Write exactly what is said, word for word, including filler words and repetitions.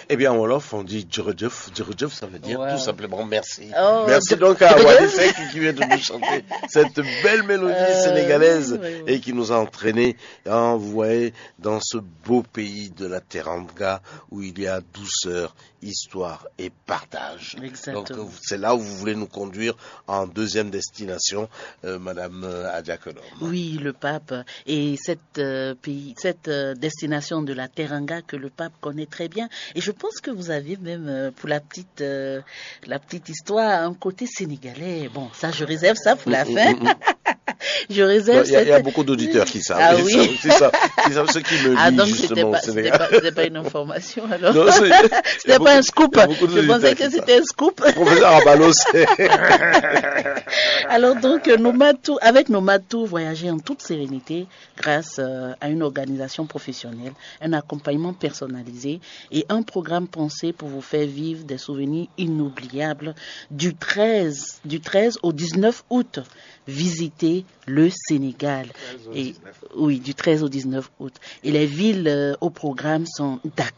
Eh bien, en Wolof, on dit Djurudjuf. Djurudjuf, ça veut dire Wow. tout simplement merci. Oh, merci d- donc à Wadisek qui vient de nous chanter cette belle mélodie Euh, sénégalaise oui, oui. et qui nous a entraînés, hein, vous voyez, dans ce beau pays de la Teranga où il y a douceur, histoire et partage. Exactement. Donc, euh, c'est là où vous voulez nous conduire en deuxième destination, euh, Madame euh, Adja Kolom. Oui, le pape. Et cette, euh, pays, cette euh, destination de la Teranga que le pape connaît très bien. Et je pense que vous avez même, euh, pour la petite, euh, la petite histoire, un côté sénégalais. Bon, ça, je réserve ça pour la fin. Je réserve Il y, a- il y a cette- beaucoup d'auditeurs qui savent. Ah Ils oui. savent aussi ça. Ils savent ce qui me Ah, lie donc c'était justement pas, au c'était Sénégal. pas, c'était pas une information alors. Non, c'est- il y a C'était pas beaucoup- un scoop. il y a beaucoup Je pensais d'auditeurs que qui c'était un scoop. Professeur Abalo, c'est... Alors donc, nos matous, avec nos matous, voyager en toute sérénité grâce euh, à une organisation professionnelle, un accompagnement personnalisé et un programme pensé pour vous faire vivre des souvenirs inoubliables du treize, du treize au dix-neuf août. Visitez le Sénégal. Et, oui, du treize au dix-neuf août. Et les villes euh, au programme sont Dakar.